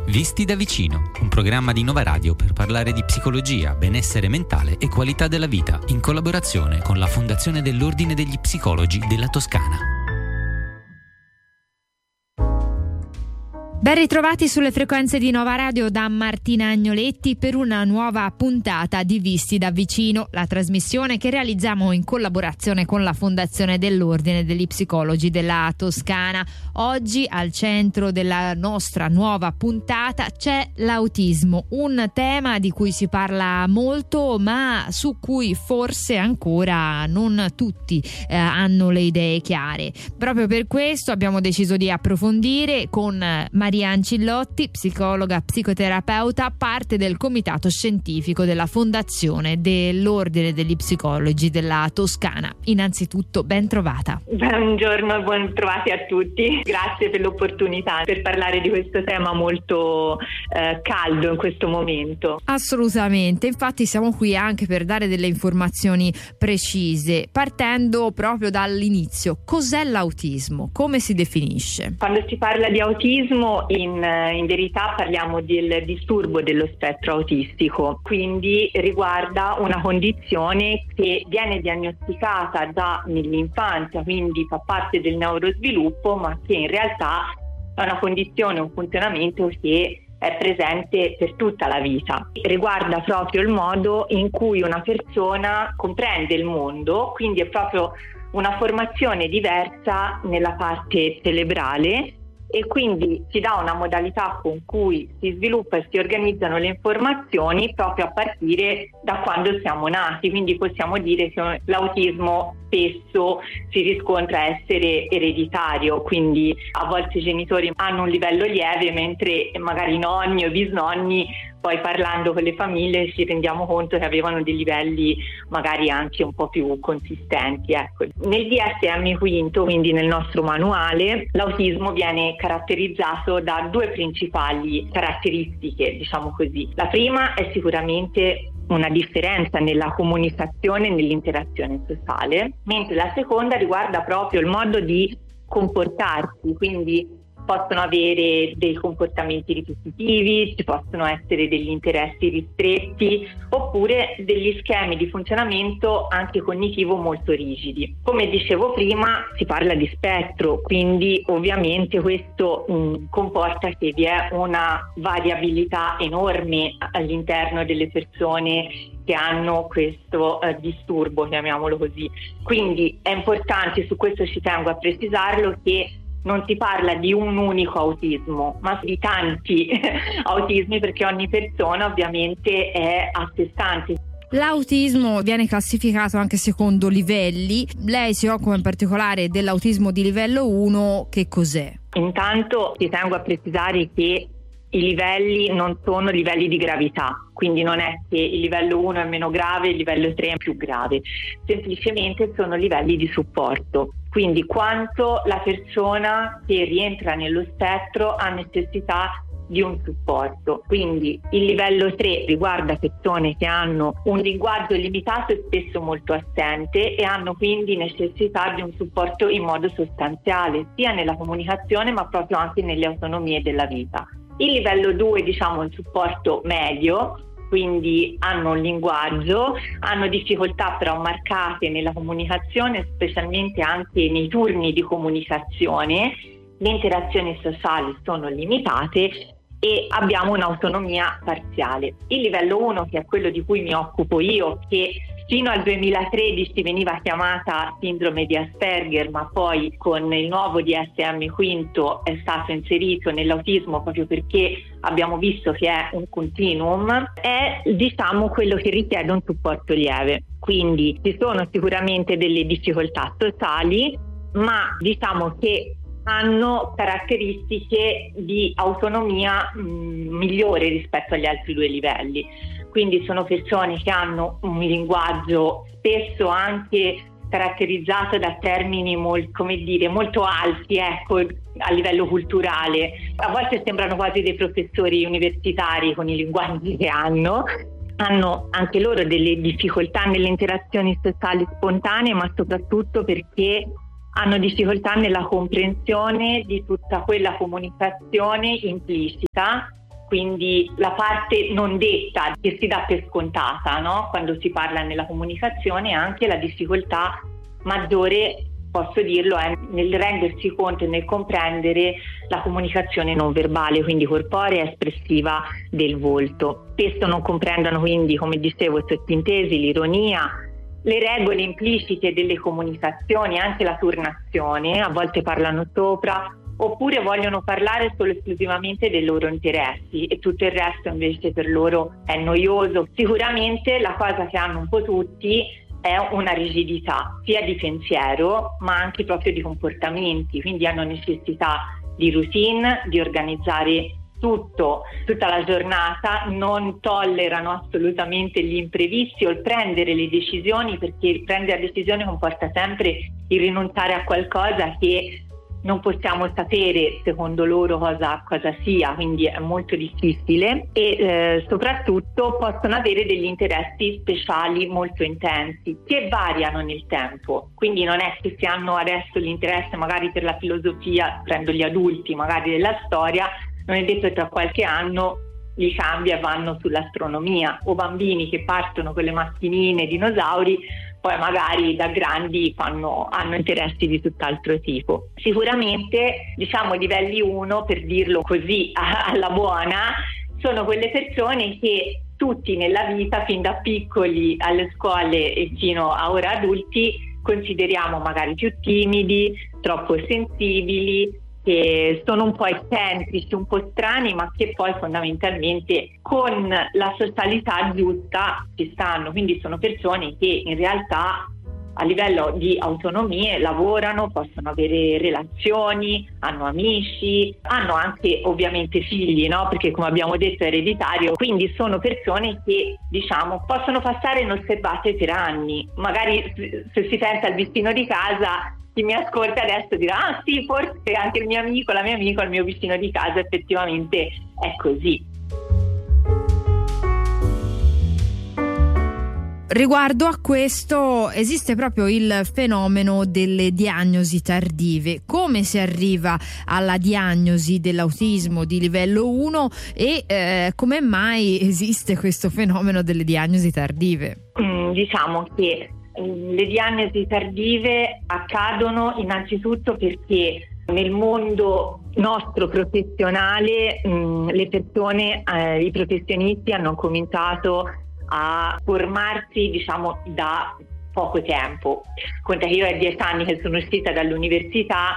Visti da vicino, un programma di Nova Radio per parlare di psicologia, benessere mentale e qualità della vita, in collaborazione con la Fondazione dell'Ordine degli Psicologi della Toscana. Ben ritrovati sulle frequenze di Nova Radio da Martina Agnoletti per una nuova puntata di Visti da vicino, la trasmissione che realizziamo in collaborazione con la Fondazione dell'Ordine degli Psicologi della Toscana. Oggi al centro della nostra nuova puntata c'è l'autismo, un tema di cui si parla molto ma su cui forse ancora non tutti hanno le idee chiare. Proprio per questo abbiamo deciso di approfondire con Maria Ancillotti, psicologa, psicoterapeuta, parte del comitato scientifico della Fondazione dell'Ordine degli Psicologi della Toscana. Innanzitutto, ben trovata. Buongiorno e ben trovati a tutti. Grazie per l'opportunità per parlare di questo tema molto caldo in questo momento. Assolutamente, infatti siamo qui anche per dare delle informazioni precise, partendo proprio dall'inizio. Cos'è l'autismo? Come si definisce? Quando si parla di autismo in verità parliamo del disturbo dello spettro autistico, quindi riguarda una condizione che viene diagnosticata già nell'infanzia, quindi fa parte del neurosviluppo, ma che in realtà è una condizione, un funzionamento che è presente per tutta la vita. Riguarda proprio il modo in cui una persona comprende il mondo, quindi è proprio una formazione diversa nella parte cerebrale e quindi ci dà una modalità con cui si sviluppa e si organizzano le informazioni proprio a partire da quando siamo nati. Quindi possiamo dire che l'autismo spesso si riscontra essere ereditario, quindi a volte i genitori hanno un livello lieve mentre magari i nonni o bisnonni poi parlando con le famiglie ci rendiamo conto che avevano dei livelli magari anche un po' più consistenti. Ecco. Nel DSM-5, quindi nel nostro manuale, l'autismo viene caratterizzato da due principali caratteristiche, diciamo così. La prima è sicuramente una differenza nella comunicazione e nell'interazione sociale, mentre la seconda riguarda proprio il modo di comportarsi, quindi possono avere dei comportamenti ripetitivi, ci possono essere degli interessi ristretti oppure degli schemi di funzionamento anche cognitivo molto rigidi. Come dicevo prima, si parla di spettro, quindi ovviamente questo comporta che vi è una variabilità enorme all'interno delle persone che hanno questo disturbo, chiamiamolo così. Quindi è importante, su questo ci tengo a precisarlo, che non si parla di un unico autismo, ma di tanti autismi, perché ogni persona ovviamente è a sé stante. L'autismo viene classificato anche secondo livelli. Lei si occupa in particolare dell'autismo di livello 1. Che cos'è? Intanto ti tengo a precisare che i livelli non sono livelli di gravità, quindi non è che il livello 1 è meno grave, il livello 3 è più grave, semplicemente sono livelli di supporto, quindi quanto la persona che rientra nello spettro ha necessità di un supporto. Quindi il livello 3 riguarda persone che hanno un linguaggio limitato e spesso molto assente e hanno quindi necessità di un supporto in modo sostanziale, sia nella comunicazione ma proprio anche nelle autonomie della vita. Il livello 2, diciamo, un supporto medio, quindi hanno un linguaggio, hanno difficoltà però marcate nella comunicazione, specialmente anche nei turni di comunicazione, le interazioni sociali sono limitate e abbiamo un'autonomia parziale. Il livello 1, che è quello di cui mi occupo io, che fino al 2013 veniva chiamata sindrome di Asperger, ma poi con il nuovo DSM-5 è stato inserito nell'autismo proprio perché abbiamo visto che è un continuum, è diciamo quello che richiede un supporto lieve. Quindi ci sono sicuramente delle difficoltà sociali, ma diciamo che hanno caratteristiche di autonomia migliore rispetto agli altri due livelli. Quindi sono persone che hanno un linguaggio spesso anche caratterizzato da termini molto alti, ecco, a livello culturale. A volte sembrano quasi dei professori universitari con i linguaggi che hanno anche loro delle difficoltà nelle interazioni sociali spontanee, ma soprattutto perché hanno difficoltà nella comprensione di tutta quella comunicazione implicita quindi la parte non detta che si dà per scontata, no? Quando si parla nella comunicazione, anche la difficoltà maggiore, posso dirlo, è nel rendersi conto e nel comprendere la comunicazione non verbale, quindi corporea e espressiva del volto. Spesso non comprendono quindi, come dicevo, i sottintesi, l'ironia, le regole implicite delle comunicazioni, anche la turnazione, a volte parlano sopra, oppure vogliono parlare solo esclusivamente dei loro interessi e tutto il resto invece per loro è noioso. Sicuramente la cosa che hanno un po' tutti è una rigidità sia di pensiero ma anche proprio di comportamenti, quindi hanno necessità di routine, di organizzare tutta la giornata, non tollerano assolutamente gli imprevisti o il prendere le decisioni, perché prendere la decisione comporta sempre il rinunciare a qualcosa che non possiamo sapere secondo loro cosa sia, quindi è molto difficile e soprattutto possono avere degli interessi speciali molto intensi che variano nel tempo, quindi non è che se hanno adesso l'interesse magari per la filosofia, prendo gli adulti magari della storia, non è detto che tra qualche anno li cambia e vanno sull'astronomia, o bambini che partono con le macchinine, dinosauri, poi magari da grandi hanno interessi di tutt'altro tipo. Sicuramente, diciamo, livelli 1, per dirlo così alla buona, sono quelle persone che tutti nella vita, fin da piccoli alle scuole e fino a ora adulti, consideriamo magari più timidi, troppo sensibili, che sono un po' eccentrici, un po' strani, ma che poi fondamentalmente con la socialità giusta ci stanno. Quindi sono persone che in realtà a livello di autonomie lavorano, possono avere relazioni, hanno amici, hanno anche ovviamente figli, no? Perché come abbiamo detto è ereditario, quindi sono persone che, diciamo, possono passare inosservate per anni. Magari se si pensa al vicino di casa, chi mi ascolta adesso dirà sì, forse anche il mio amico, la mia amica, il mio vicino di casa effettivamente è così. Riguardo a questo esiste proprio il fenomeno delle diagnosi tardive. Come si arriva alla diagnosi dell'autismo di livello 1 e come mai esiste questo fenomeno delle diagnosi tardive? Diciamo che le diagnosi tardive accadono innanzitutto perché nel mondo nostro professionale le persone, i professionisti hanno cominciato a formarsi, diciamo, da poco tempo. Conta che io è 10 anni che sono uscita dall'università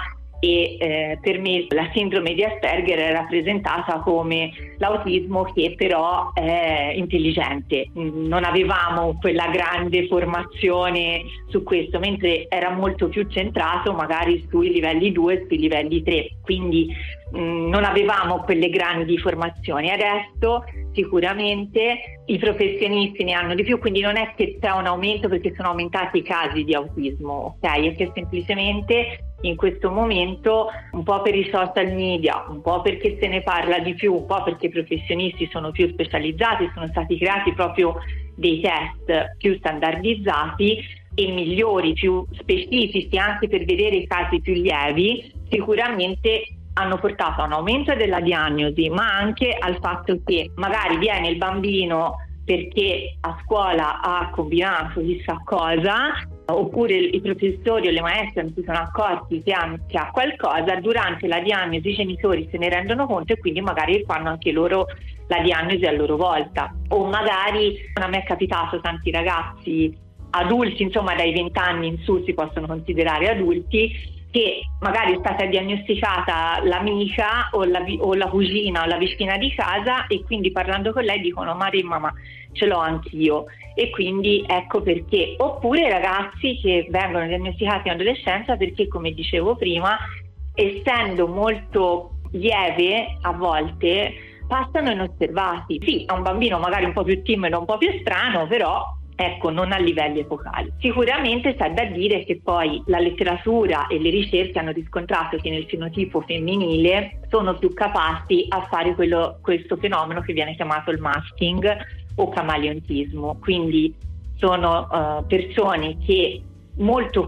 e per me la sindrome di Asperger è rappresentata come l'autismo che però è intelligente. Non avevamo quella grande formazione su questo, mentre era molto più centrato magari sui livelli 2 e sui livelli 3, quindi non avevamo quelle grandi formazioni. Adesso sicuramente i professionisti ne hanno di più, quindi non è che c'è un aumento perché sono aumentati i casi di autismo, ok? È che semplicemente in questo momento, un po' per i social media, un po' perché se ne parla di più, un po' perché i professionisti sono più specializzati, sono stati creati proprio dei test più standardizzati e migliori, più specifici anche per vedere i casi più lievi, sicuramente hanno portato a un aumento della diagnosi, ma anche al fatto che magari viene il bambino perché a scuola ha combinato chissà cosa, oppure i professori o le maestre non si sono accorti che ha qualcosa, durante la diagnosi i genitori se ne rendono conto e quindi magari fanno anche loro la diagnosi a loro volta. O magari, a me è capitato, tanti ragazzi adulti, insomma dai 20 anni in su si possono considerare adulti, che magari è stata diagnosticata l'amica o la cugina o la vicina di casa e quindi parlando con lei dicono ma ce l'ho anch'io, e quindi ecco perché. Oppure ragazzi che vengono diagnosticati in adolescenza perché, come dicevo prima, essendo molto lieve a volte passano inosservati. Sì, è un bambino magari un po' più timido, un po' più strano, però ecco, non a livelli epocali. Sicuramente c'è da dire che poi la letteratura e le ricerche hanno riscontrato che nel fenotipo femminile sono più capaci a fare questo fenomeno che viene chiamato il masking o camaleontismo. Quindi sono persone che sono molto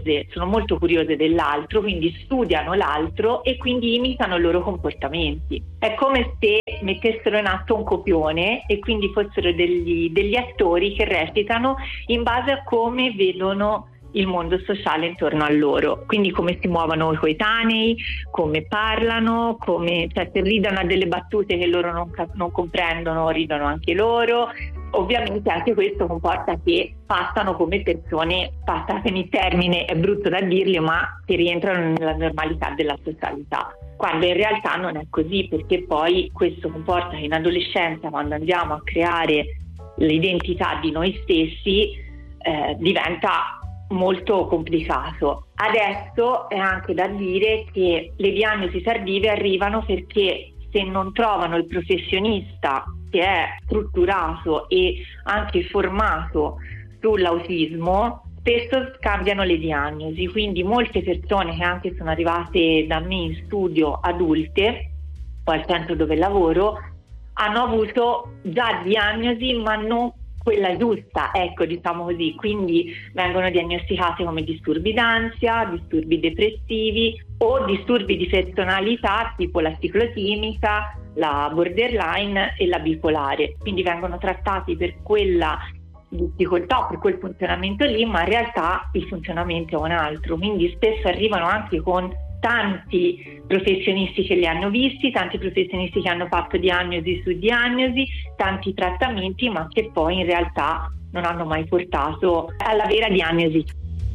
curiose dell'altro, quindi studiano l'altro e quindi imitano i loro comportamenti. È come se mettessero in atto un copione e quindi fossero degli attori che recitano in base a come vedono il mondo sociale intorno a loro, quindi come si muovono i coetanei, come parlano, se ridono a delle battute che loro non comprendono, ridono anche loro. Ovviamente anche questo comporta che passano come persone, passatemi il termine, è brutto da dirlo, ma che rientrano nella normalità della socialità, quando in realtà non è così, perché poi questo comporta che in adolescenza, quando andiamo a creare l'identità di noi stessi, diventa molto complicato. Adesso è anche da dire che le diagnosi tardive arrivano perché se non trovano il professionista che è strutturato e anche formato sull'autismo, spesso cambiano le diagnosi, quindi molte persone che anche sono arrivate da me in studio adulte o al centro dove lavoro hanno avuto già diagnosi ma non quella giusta, ecco, diciamo così, quindi vengono diagnosticate come disturbi d'ansia, disturbi depressivi o disturbi di personalità tipo la ciclotimica, la borderline e la bipolare, quindi vengono trattati per quella difficoltà, per quel funzionamento lì, ma in realtà il funzionamento è un altro, quindi spesso arrivano anche con tanti professionisti che li hanno visti, tanti professionisti che hanno fatto diagnosi su diagnosi, tanti trattamenti, ma che poi in realtà non hanno mai portato alla vera diagnosi.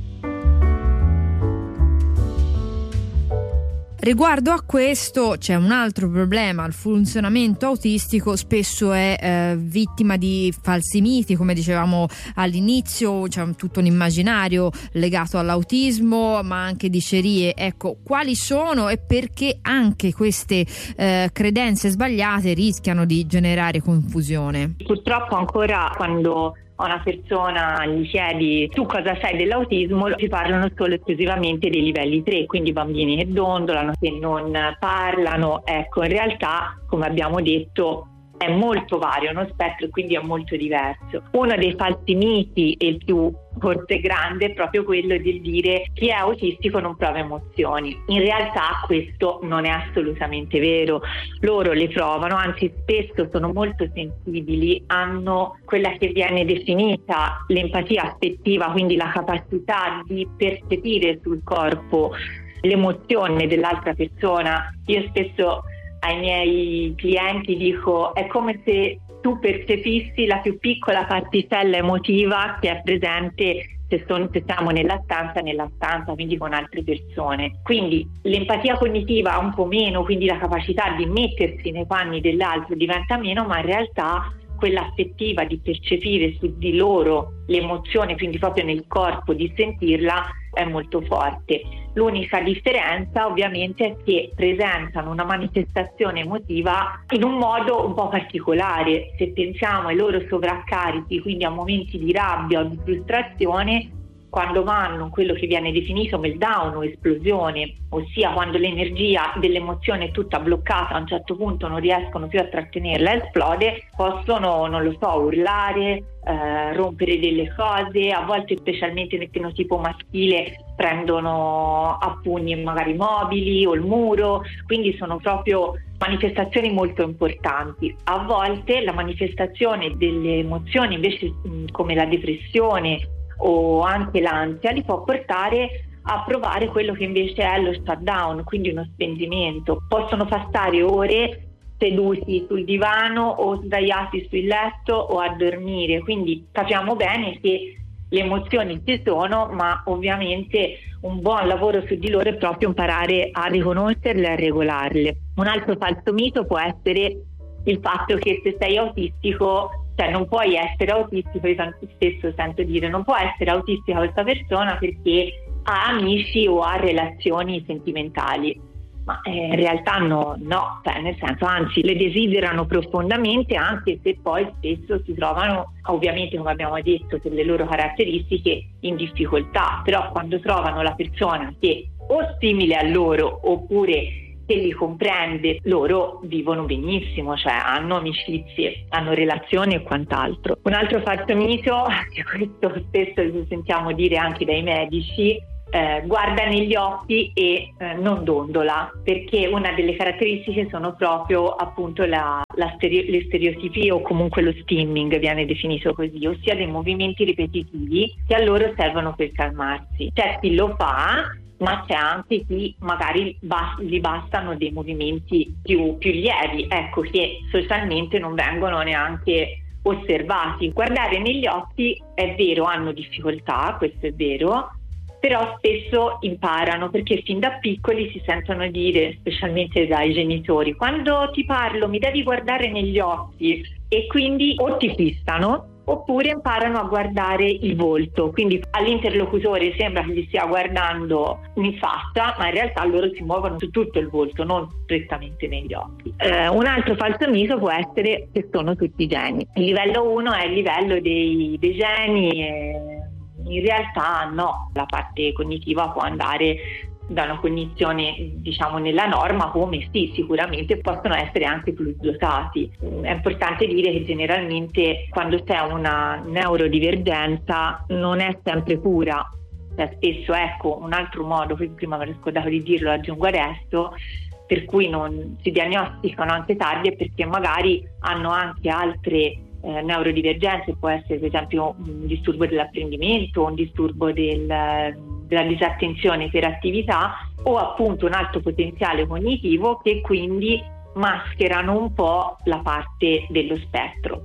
Riguardo a questo c'è un altro problema: il funzionamento autistico spesso è vittima di falsi miti, come dicevamo all'inizio, c'è tutto un immaginario legato all'autismo, ma anche dicerie. Ecco, quali sono e perché anche queste credenze sbagliate rischiano di generare confusione? Purtroppo ancora quando a una persona gli chiedi tu cosa sai dell'autismo, ci parlano solo esclusivamente dei livelli 3, quindi bambini che dondolano, che non parlano. Ecco, in realtà, come abbiamo detto, è molto vario, uno spettro, quindi è molto diverso. Uno dei falsi miti, e il più forse grande, è proprio quello di dire chi è autistico non prova emozioni. In realtà questo non è assolutamente vero, loro le provano, anzi spesso sono molto sensibili, hanno quella che viene definita l'empatia affettiva, quindi la capacità di percepire sul corpo l'emozione dell'altra persona. Io spesso ai miei clienti dico: è come se tu percepissi la più piccola particella emotiva che è presente se siamo nella stanza, quindi con altre persone. Quindi l'empatia cognitiva un po' meno, quindi la capacità di mettersi nei panni dell'altro diventa meno, ma in realtà quella affettiva di percepire su di loro l'emozione, quindi proprio nel corpo di sentirla, è molto forte. L'unica differenza ovviamente è che presentano una manifestazione emotiva in un modo un po' particolare. Se pensiamo ai loro sovraccarichi, quindi a momenti di rabbia o di frustrazione, quando vanno quello che viene definito meltdown o esplosione, ossia quando l'energia dell'emozione è tutta bloccata, a un certo punto non riescono più a trattenerla e esplode, possono, non lo so, urlare, rompere delle cose, a volte specialmente nel fenotipo maschile prendono a pugni magari mobili o il muro, quindi sono proprio manifestazioni molto importanti. A volte la manifestazione delle emozioni invece come la depressione o anche l'ansia li può portare a provare quello che invece è lo shutdown, quindi uno spegnimento. Possono passare ore seduti sul divano o sdraiati sul letto o a dormire, quindi capiamo bene che le emozioni ci sono, ma ovviamente un buon lavoro su di loro è proprio imparare a riconoscerle e a regolarle. Un altro falso mito può essere il fatto che se sei autistico, cioè non puoi essere autistico. Io spesso sento dire non può essere autistica questa persona perché ha amici o ha relazioni sentimentali, ma in realtà no, cioè nel senso, anzi le desiderano profondamente, anche se poi spesso si trovano, ovviamente come abbiamo detto per le loro caratteristiche, in difficoltà. Però quando trovano la persona che o simile a loro oppure che li comprende, loro vivono benissimo, cioè hanno amicizie, hanno relazioni e quant'altro. Un altro falso mito, che questo spesso lo sentiamo dire anche dai medici, guarda negli occhi e non dondola, perché una delle caratteristiche sono proprio appunto le stereotipie, o comunque lo stimming viene definito così, ossia dei movimenti ripetitivi che a loro servono per calmarsi. C'è chi lo fa, ma c'è anche chi magari gli bastano dei movimenti più lievi, ecco, che socialmente non vengono neanche osservati. Guardare negli occhi, è vero, hanno difficoltà, questo è vero, però spesso imparano, perché fin da piccoli si sentono dire, specialmente dai genitori, quando ti parlo mi devi guardare negli occhi, e quindi o ti fissano oppure imparano a guardare il volto, quindi all'interlocutore sembra che gli stia guardando in faccia, ma in realtà loro si muovono su tutto il volto, non strettamente negli occhi. Un altro falso mito può essere che sono tutti geni. Il livello 1 è il livello dei geni, in realtà no, la parte cognitiva può andare da una cognizione diciamo nella norma, come sì, sicuramente possono essere anche plusdotati. È importante dire che generalmente quando c'è una neurodivergenza non è sempre pura, cioè spesso, ecco, un altro modo, prima mi ero scordato di dirlo, aggiungo adesso, per cui non si diagnosticano anche tardi, è perché magari hanno anche altre neurodivergenze, può essere per esempio un disturbo dell'apprendimento, un disturbo della disattenzione per attività, o appunto un alto potenziale cognitivo, che quindi mascherano un po' la parte dello spettro.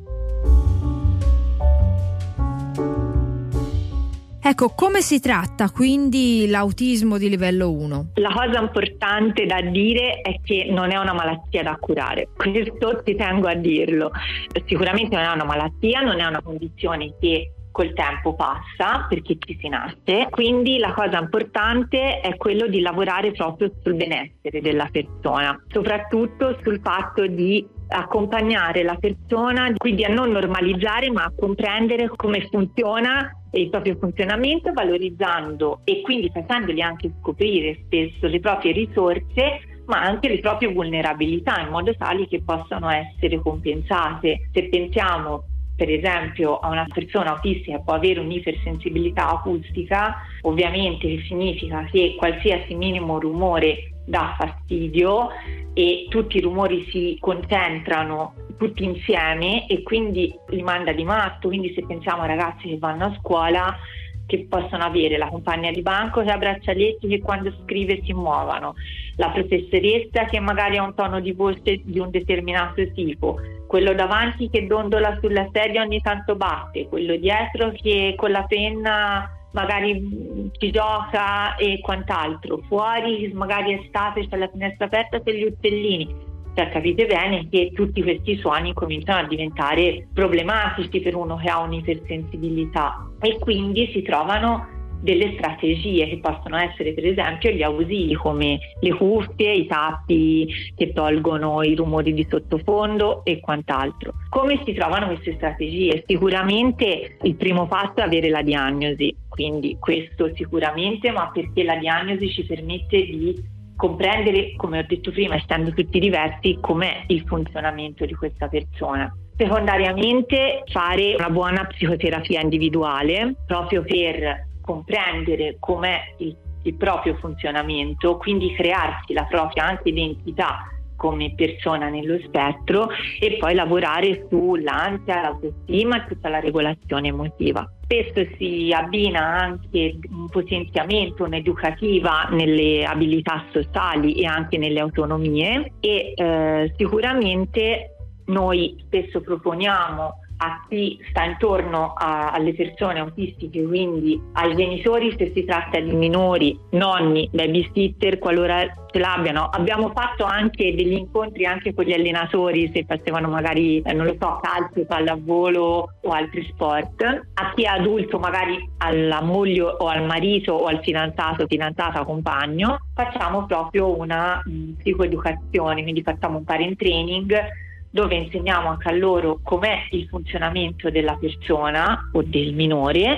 Ecco, come si tratta quindi l'autismo di livello 1? La cosa importante da dire è che non è una malattia da curare, questo ci tengo a dirlo. Sicuramente non è una malattia, non è una condizione che col tempo passa, perché ci si nasce, quindi la cosa importante è quello di lavorare proprio sul benessere della persona, soprattutto sul fatto di accompagnare la persona, quindi a non normalizzare ma a comprendere come funziona il proprio funzionamento, valorizzando e quindi facendogli anche scoprire spesso le proprie risorse, ma anche le proprie vulnerabilità, in modo tale che possano essere compensate. Se pensiamo per esempio a una persona autistica che può avere un'ipersensibilità acustica, ovviamente significa che qualsiasi minimo rumore dà fastidio e tutti i rumori si concentrano tutti insieme e quindi li manda di matto. Quindi se pensiamo a ragazzi che vanno a scuola, che possono avere la compagna di banco che ha braccialetti che quando scrive si muovono, la professoressa che magari ha un tono di voce di un determinato tipo, quello davanti che dondola sulla sedia ogni tanto batte, quello dietro che con la penna magari ci gioca e quant'altro, fuori magari è estate c'è la finestra aperta per gli uccellini. Cioè, capite bene che tutti questi suoni cominciano a diventare problematici per uno che ha un'ipersensibilità, e quindi si trovano delle strategie che possono essere per esempio gli ausili come le cuffie, i tappi che tolgono i rumori di sottofondo e quant'altro. Come si trovano queste strategie? Sicuramente il primo passo è avere la diagnosi, quindi questo sicuramente, ma perché la diagnosi ci permette di comprendere, come ho detto prima, essendo tutti diversi, com'è il funzionamento di questa persona. Secondariamente fare una buona psicoterapia individuale proprio per comprendere com'è il proprio funzionamento, quindi crearsi la propria anche identità come persona nello spettro, e poi lavorare sull'ansia, l'autostima e tutta la regolazione emotiva. Spesso si abbina anche un potenziamento, un'educativa nelle abilità sociali e anche nelle autonomie, e sicuramente noi spesso proponiamo a chi sta intorno alle persone autistiche, quindi ai genitori se si tratta di minori, nonni, babysitter qualora ce l'abbiano. Abbiamo fatto anche degli incontri anche con gli allenatori se facevano magari, non lo so, calcio, pallavolo o altri sport. A chi è adulto, magari alla moglie o al marito o al fidanzato, fidanzata, compagno, facciamo proprio una psicoeducazione, quindi facciamo un parent training dove insegniamo anche a loro com'è il funzionamento della persona o del minore,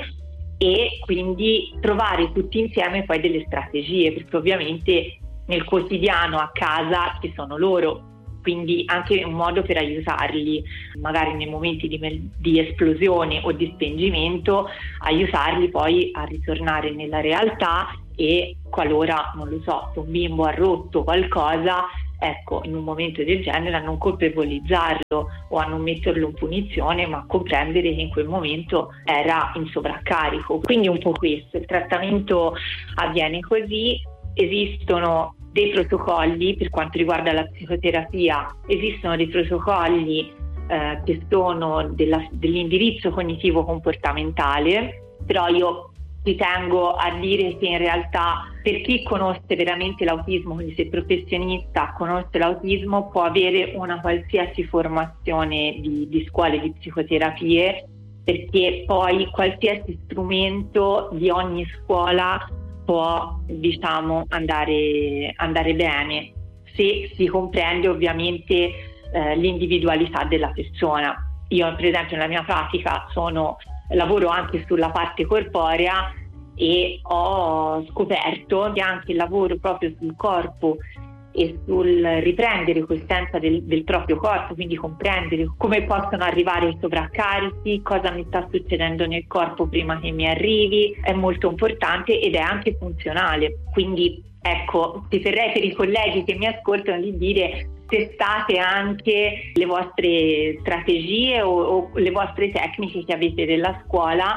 e quindi trovare tutti insieme poi delle strategie, perché ovviamente nel quotidiano a casa ci sono loro, quindi anche un modo per aiutarli magari nei momenti di esplosione o di spengimento, aiutarli poi a ritornare nella realtà e qualora, non lo so, se un bimbo ha rotto qualcosa, ecco, in un momento del genere a non colpevolizzarlo o a non metterlo in punizione, ma comprendere che in quel momento era in sovraccarico. Quindi un po' questo, il trattamento avviene così. Esistono dei protocolli per quanto riguarda la psicoterapia, esistono dei protocolli che sono dell'indirizzo cognitivo comportamentale, però io ci tengo a dire che in realtà per chi conosce veramente l'autismo, quindi se il professionista conosce l'autismo, può avere una qualsiasi formazione di scuole di psicoterapie, perché poi qualsiasi strumento di ogni scuola può, diciamo, andare bene, se si comprende ovviamente l'individualità della persona. Io per esempio nella mia pratica lavoro anche sulla parte corporea e ho scoperto che anche il lavoro proprio sul corpo e sul riprendere coscienza del proprio corpo, quindi comprendere come possono arrivare i sovraccarichi, cosa mi sta succedendo nel corpo prima che mi arrivi, è molto importante ed è anche funzionale. Quindi ecco, ti terrei per i colleghi che mi ascoltano di dire: testate anche le vostre strategie o le vostre tecniche che avete della scuola.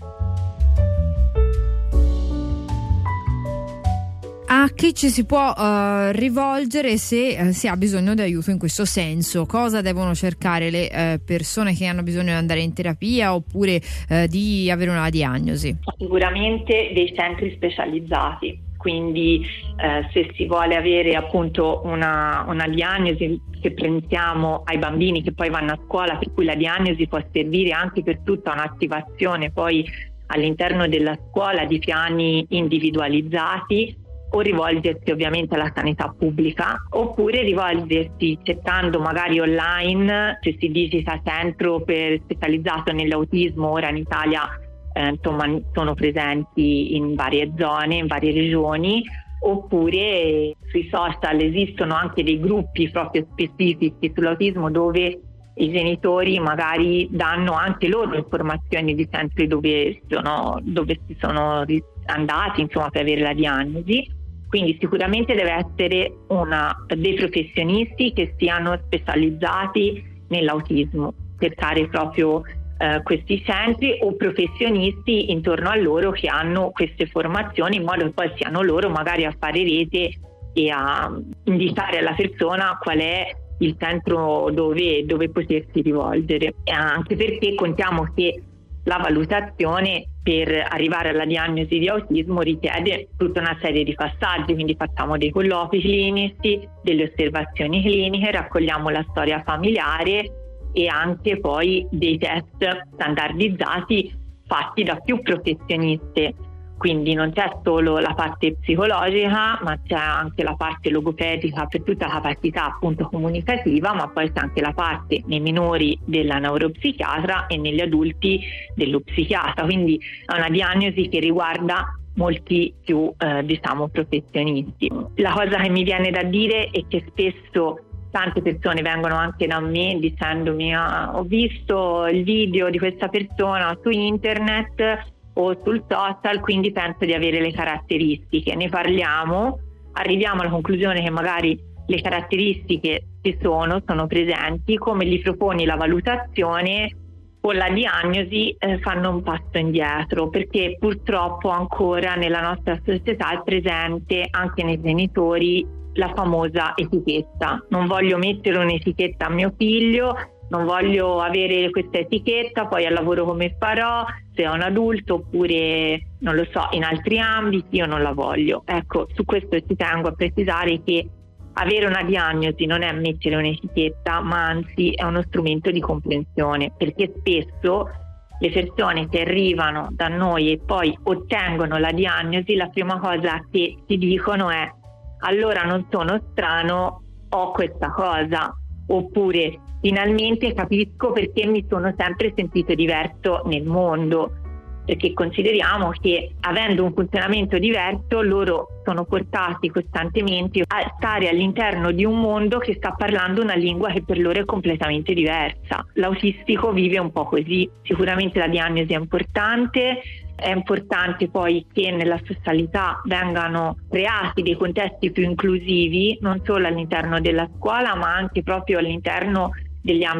A chi ci si può rivolgere se si ha bisogno di aiuto in questo senso? Cosa devono cercare le persone che hanno bisogno di andare in terapia oppure di avere una diagnosi? Sicuramente dei centri specializzati. Quindi se si vuole avere appunto una diagnosi che prendiamo ai bambini che poi vanno a scuola, per cui la diagnosi può servire anche per tutta un'attivazione poi all'interno della scuola di piani individualizzati, o rivolgersi ovviamente alla sanità pubblica, oppure rivolgersi cercando magari online, se si digita centro specializzato nell'autismo. Ora in Italia insomma sono presenti in varie zone, in varie regioni, oppure sui social esistono anche dei gruppi proprio specifici sull'autismo dove i genitori magari danno anche loro informazioni di centri dove si sono andati, insomma, per avere la diagnosi. Quindi sicuramente deve essere dei professionisti che siano specializzati nell'autismo, cercare proprio questi centri o professionisti intorno a loro che hanno queste formazioni, in modo che poi siano loro magari a fare rete e a indicare alla persona qual è il centro dove potersi rivolgere. Anche perché contiamo che la valutazione per arrivare alla diagnosi di autismo richiede tutta una serie di passaggi, quindi facciamo dei colloqui clinici, delle osservazioni cliniche, raccogliamo la storia familiare e anche poi dei test standardizzati fatti da più professioniste. Quindi non c'è solo la parte psicologica, ma c'è anche la parte logopedica per tutta la capacità appunto comunicativa, ma poi c'è anche la parte nei minori della neuropsichiatra e negli adulti dello psichiatra. Quindi è una diagnosi che riguarda molti più professionisti. La cosa che mi viene da dire è che spesso tante persone vengono anche da me dicendomi: ho visto il video di questa persona su internet o sul social, quindi penso di avere le caratteristiche. Ne parliamo, arriviamo alla conclusione che magari le caratteristiche ci sono presenti, come gli proponi la valutazione o la diagnosi fanno un passo indietro, perché purtroppo ancora nella nostra società è presente anche nei genitori la famosa etichetta. Non voglio mettere un'etichetta a mio figlio, non voglio avere questa etichetta, poi al lavoro come farò, se è un adulto oppure non lo so, in altri ambiti, io non la voglio. Ecco, su questo ci tengo a precisare che avere una diagnosi non è mettere un'etichetta, ma anzi è uno strumento di comprensione, perché spesso le persone che arrivano da noi e poi ottengono la diagnosi, la prima cosa che ti dicono è: allora non sono strano, ho questa cosa, oppure finalmente capisco perché mi sono sempre sentito diverso nel mondo, perché consideriamo che avendo un funzionamento diverso loro sono portati costantemente a stare all'interno di un mondo che sta parlando una lingua che per loro è completamente diversa. L'autistico vive un po' così. Sicuramente la diagnosi è importante, È importante poi che nella socialità vengano creati dei contesti più inclusivi, non solo all'interno della scuola, ma anche proprio all'interno degli ambiti